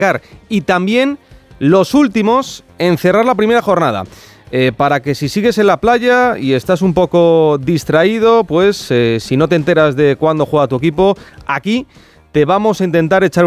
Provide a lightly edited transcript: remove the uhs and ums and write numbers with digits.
Y también los últimos en cerrar la primera jornada. Para que si sigues en la playa y estás un poco distraído, pues si no te enteras de cuándo juega tu equipo, aquí te vamos a intentar echar